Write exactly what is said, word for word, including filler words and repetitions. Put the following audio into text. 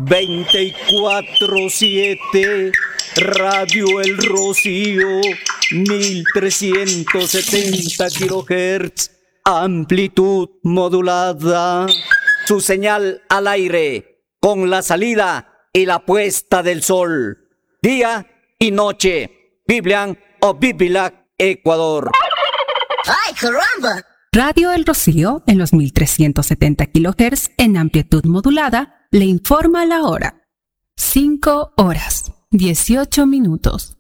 veinticuatro siete, Radio El Rocío, mil trescientos setenta kilohertz, amplitud modulada. Su señal al aire, con la salida y la puesta del sol, día y noche. Biblian o Bibilac, Ecuador. ¡Ay, caramba! Radio El Rocío, en los mil trescientos setenta kilohertz en amplitud modulada, le informa la hora. cinco horas, dieciocho minutos.